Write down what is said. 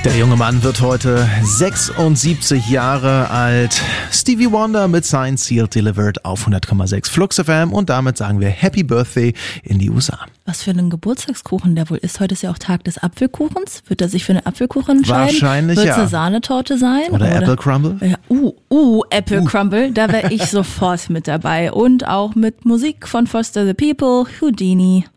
Der junge Mann wird heute 76 Jahre alt. Stevie Wonder mit Signed, Sealed, Delivered auf 100,6 Flux FM und damit sagen wir Happy Birthday in die USA. Was für einen Geburtstagskuchen der wohl ist. Heute ist ja auch Tag des Apfelkuchens. Wird er sich für einen Apfelkuchen entscheiden? Wahrscheinlich, Wird ja. es eine Sahnetorte sein? Oder Apple Crumble? Ja, Apple Crumble, da wäre ich sofort mit dabei. Und auch mit Musik von Foster the People, Houdini.